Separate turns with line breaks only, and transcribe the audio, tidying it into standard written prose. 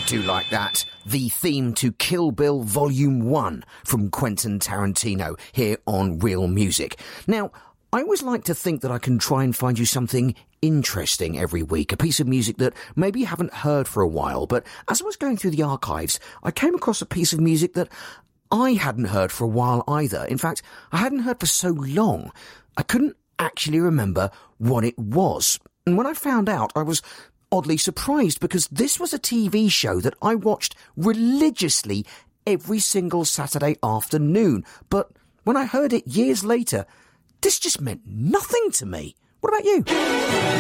I do like that. The theme to Kill Bill Volume 1 from Quentin Tarantino here on Real Music. Now, I always like to think that I can try and find you something interesting every week, a piece of music that maybe you haven't heard for a while, but as I was going through the archives, I came across a piece of music that I hadn't heard for a while either. In fact, I hadn't heard for so long, I couldn't actually remember what it was. And when I found out, I was oddly surprised because this was a TV show that I watched religiously every single Saturday afternoon. But when I heard it years later, this just meant nothing to me. What about you?